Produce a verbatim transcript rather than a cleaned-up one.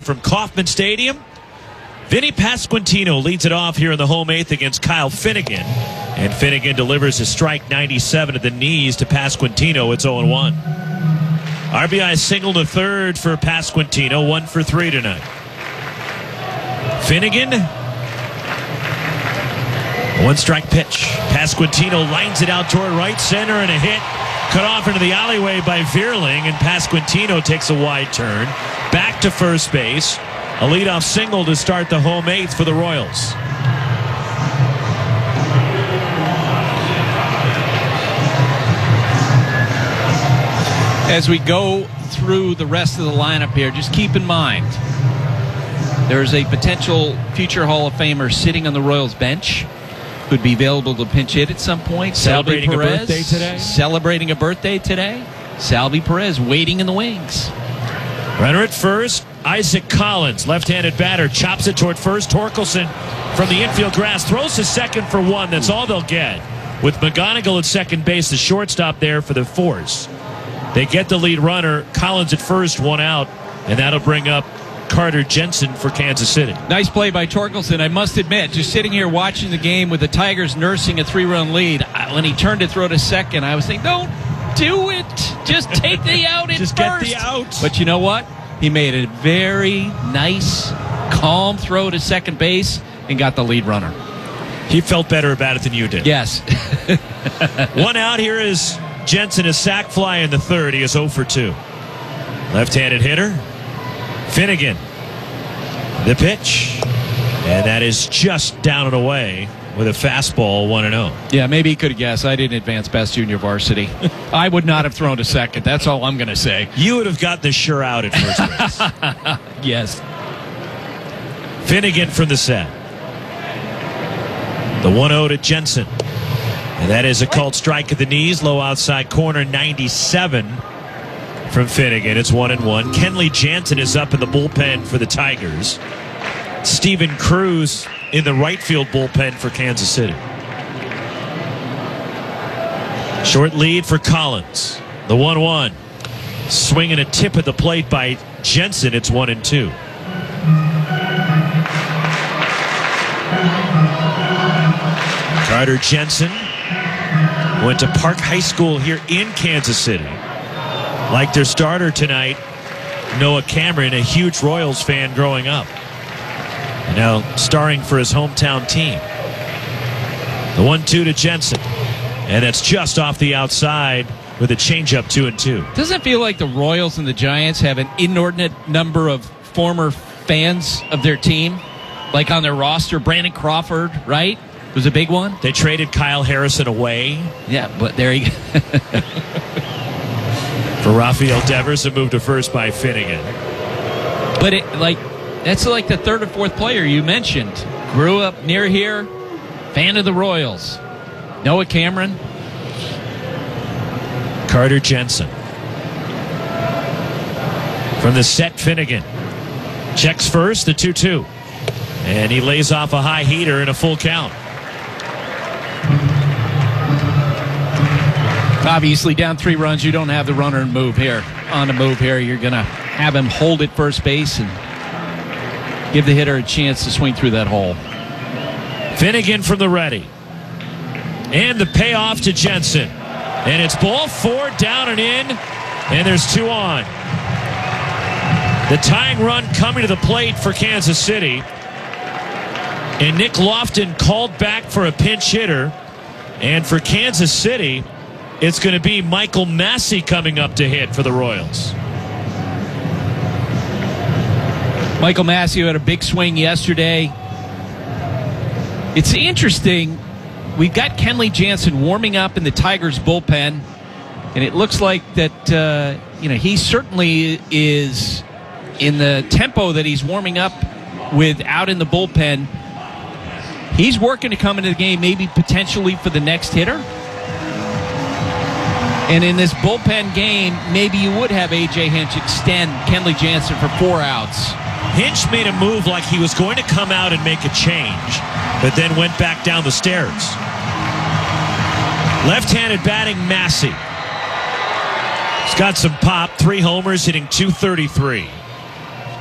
from Kauffman Stadium. Vinny Pasquantino leads it off here in the home eighth against Kyle Finnegan. And Finnegan delivers a strike ninety-seven at the knees to Pasquantino. It's oh and one. R B I single to third for Pasquantino. One for three tonight. Finnegan. One strike pitch. Pasquantino lines it out toward right center and a hit. Cut off into the alleyway by Vierling, and Pasquantino takes a wide turn. Back to first base. A leadoff single to start the home eighth for the Royals. As we go through the rest of the lineup here, just keep in mind there's a potential future Hall of Famer sitting on the Royals bench. Could be available to pinch hit at some point. Celebrating Salvi Perez, a birthday today. Celebrating a birthday today. Salvi Perez waiting in the wings. Runner at first. Isaac Collins, left-handed batter, chops it toward first. Torkelson from the infield grass throws to second for one. That's all they'll get. With McGonigal at second base, the shortstop there for the force. They get the lead runner. Collins at first, one out, and that'll bring up Carter Jensen for Kansas City. Nice play by Torkelson. I must admit, just sitting here watching the game with the Tigers nursing a three-run lead, when he turned to throw to second, I was thinking, don't do it. Just take the out at Just first. Get the out. But you know what? He made a very nice, calm throw to second base and got the lead runner. He felt better about it than you did. Yes. One out. Here is Jensen, a sac fly in the third. He is oh for two. Left-handed hitter. Finnegan. The pitch. And that is just down and away with a fastball, one and oh. Yeah, maybe he could have guessed. I didn't advance best junior varsity. I would not have thrown to second. That's all I'm going to say. You would have got the sure out at first base. Yes. Finnegan from the set. The one oh to Jensen. And that is a called strike at the knees. Low outside corner, ninety-seven from Finnegan. It's one and one. Kenley Jansen is up in the bullpen for the Tigers. Steven Cruz in the right field bullpen for Kansas City. Short lead for Collins. The one one. Swinging a tip at the plate by Jensen. It's one and two. Carter Jensen went to Park High School here in Kansas City. Like their starter tonight, Noah Cameron, a huge Royals fan growing up. And now starring for his hometown team. The one two to Jensen. And that's just off the outside with a changeup, two and two. Doesn't it feel like the Royals and the Giants have an inordinate number of former fans of their team? Like on their roster, Brandon Crawford, right? Was a big one. They traded Kyle Harrison away. Yeah, but there you go. For Rafael Devers, a move to first by Finnegan. But it, like, that's like the third or fourth player you mentioned. Grew up near here, fan of the Royals. Noah Cameron. Carter Jensen. From the set, Finnegan. Checks first, the two two. And he lays off a high heater in a full count. Obviously, down three runs, you don't have the runner and move here. On the move here, you're going to have him hold at first base and give the hitter a chance to swing through that hole. Finnegan from the ready. And the payoff to Jensen. And it's ball four, down and in. And there's two on. The tying run coming to the plate for Kansas City. And Nick Lofton called back for a pinch hitter. And for Kansas City, it's going to be Michael Massey coming up to hit for the Royals. Michael Massey had a big swing yesterday. It's interesting. We've got Kenley Jansen warming up in the Tigers bullpen, and it looks like that uh, you know he certainly is in the tempo that he's warming up with out in the bullpen. He's working to come into the game, maybe potentially for the next hitter. And in this bullpen game, maybe you would have A J Hinch extend Kenley Jansen for four outs. Hinch made a move like he was going to come out and make a change, but then went back down the stairs. Left-handed batting, Massey. He's got some pop, three homers, hitting two thirty-three.